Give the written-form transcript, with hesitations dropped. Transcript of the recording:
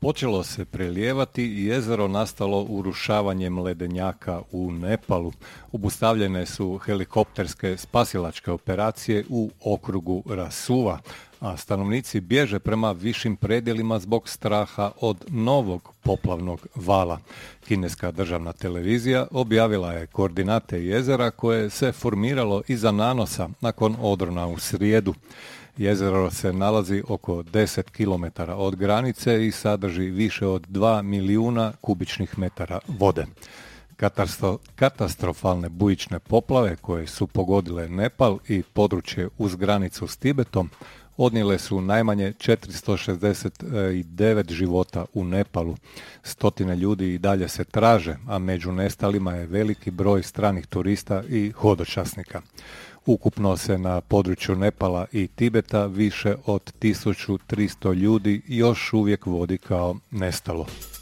Počelo se prelijevati i jezero nastalo urušavanjem ledenjaka u Nepalu. Obustavljene su helikopterske spasilačke operacije u okrugu Rasuva, a stanovnici bježe prema višim predjelima zbog straha od novog poplavnog vala. Kineska državna televizija objavila je koordinate jezera koje se formiralo iza nanosa nakon odrona u srijedu. Jezero se nalazi oko 10 km od granice i sadrži više od 2 milijuna kubičnih metara vode. Katastrofalne bujične poplave koje su pogodile Nepal i područje uz granicu s Tibetom odnijele su najmanje 469 života u Nepalu. Stotine ljudi i dalje se traže, a među nestalima je veliki broj stranih turista i hodočasnika. Ukupno se na području Nepala i Tibeta više od 1300 ljudi još uvijek vodi kao nestalo.